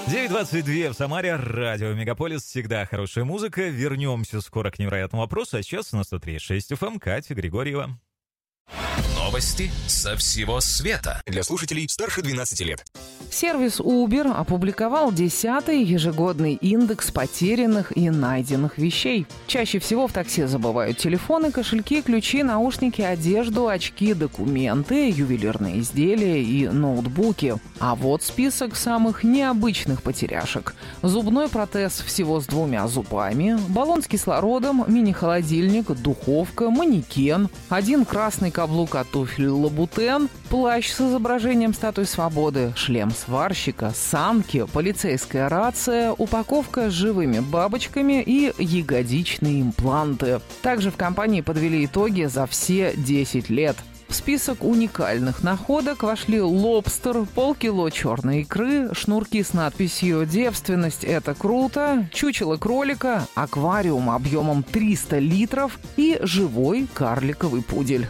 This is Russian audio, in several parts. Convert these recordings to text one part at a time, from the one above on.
9:22 в Самаре. Радио Мегаполис. Всегда хорошая музыка. Вернемся скоро к невероятному вопросу. А сейчас на 103.6 FM Катя Григорьева. Новости со всего света. Для слушателей старше 12 лет. Сервис Uber опубликовал 10-й ежегодный индекс потерянных и найденных вещей. Чаще всего в такси забывают телефоны, кошельки, ключи, наушники, одежду, очки, документы, ювелирные изделия и ноутбуки. А вот список самых необычных потеряшек. Зубной протез всего с 2 зубами, баллон с кислородом, мини-холодильник, духовка, манекен, 1 красный каблук от туфель Лабутен, плащ с изображением статуи свободы, шлем сварщика, санки, полицейская рация, упаковка с живыми бабочками и ягодичные импланты. Также в компании подвели итоги за все 10 лет. В список уникальных находок вошли лобстер, полкило черной икры, шнурки с надписью «Девственность – это круто», чучело кролика, аквариум объемом 300 литров и живой карликовый пудель.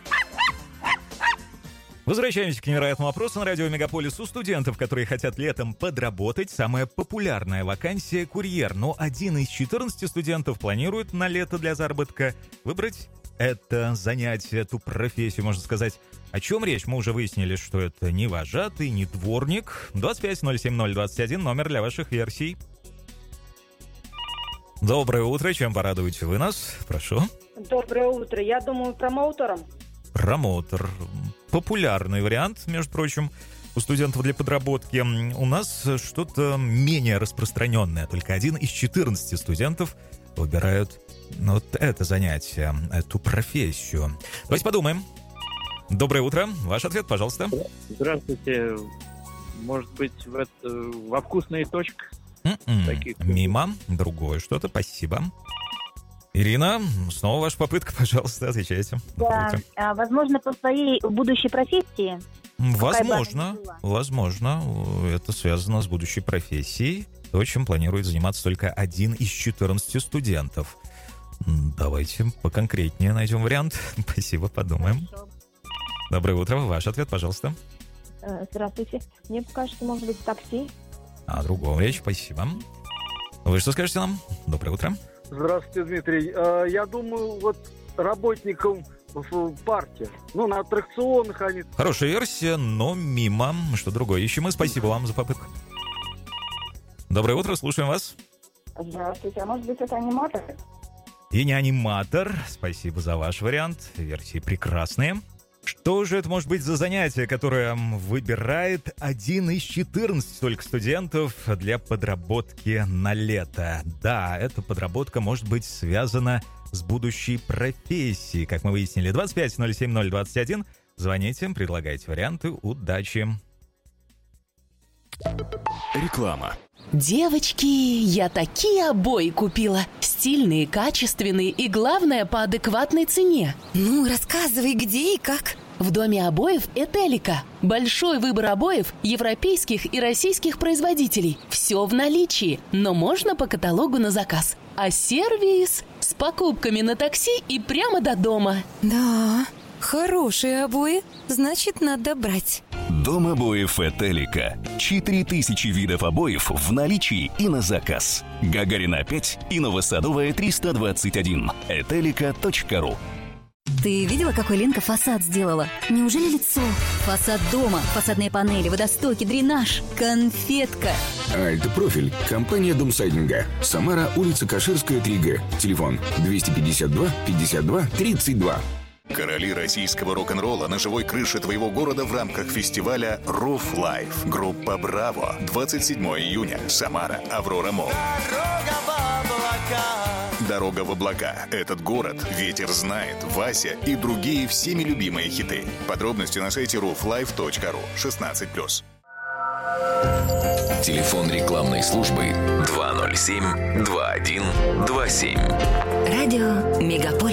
Возвращаемся к невероятному вопросу на радио Мегаполис. У студентов, которые хотят летом подработать, самая популярная вакансия – курьер. Но один из 14 студентов планирует на лето для заработка выбрать это занятие, эту профессию, можно сказать. О чем речь? Мы уже выяснили, что это не вожатый, не дворник. 25-07-021, номер для ваших версий. Доброе утро, чем порадуете вы нас? Прошу. Доброе утро. Я думаю, промоутером. Промоутер. Популярный вариант, между прочим, у студентов для подработки. У нас что-то менее распространенное. Только один из 14 студентов выбирают вот это занятие, эту профессию. Давайте подумаем. Доброе утро. Ваш ответ, пожалуйста. Здравствуйте. Может быть, во вкусные точки? Мимо. Другое что-то. Спасибо. Ирина, снова ваша попытка, пожалуйста, отвечайте. Да, возможно, по своей будущей профессии. Возможно, это связано с будущей профессией, то, чем планирует заниматься только один из 14 студентов. Давайте поконкретнее найдем вариант. Спасибо, подумаем. Хорошо. Доброе утро, ваш ответ, пожалуйста. Здравствуйте. Мне кажется, может быть, такси. О другом речь, спасибо. Вы что скажете нам? Доброе утро. Здравствуйте, Дмитрий. Я думаю, вот работникам в парке, на аттракционах они... Хорошая версия, но мимо. Что другое ищем? И спасибо вам за попытку. Доброе утро, слушаем вас. Здравствуйте. А может быть, это аниматор? И не аниматор. Спасибо за ваш вариант. Версии прекрасные. Что же это может быть за занятие, которое выбирает один из 14 только студентов для подработки на лето? Да, эта подработка может быть связана с будущей профессией, как мы выяснили. 25-07-021. Звоните, предлагайте варианты. Удачи! Реклама. Девочки, я такие обои купила. Стильные, качественные и, главное, по адекватной цене. Ну, рассказывай, где и как. В доме обоев «Этелика». Большой выбор обоев европейских и российских производителей. Все в наличии, но можно по каталогу на заказ. А сервис с покупками на такси и прямо до дома. Да, хорошие обои, значит, надо брать. Дом обоев «Этелика». 4000 видов обоев в наличии и на заказ. Гагарина 5 и Новосадовая 321. Этелика.ру. Ты видела, какой Ленка фасад сделала? Неужели лицо? Фасад дома, фасадные панели, водостоки, дренаж, конфетка. Альт-профиль. Компания Домсайдинга. Самара, улица Каширская, 3Г. Телефон 252 52 32. Короли российского рок-н-ролла на живой крыше твоего города в рамках фестиваля Roof Life. Группа «Браво». 27 июня. Самара. Аврора Молл. Дорога в облака. Этот город ветер знает, Вася и другие всеми любимые хиты. Подробности на сайте rooflife.ru. 16+. Телефон рекламной службы 207-2127. Радио Мегаполис.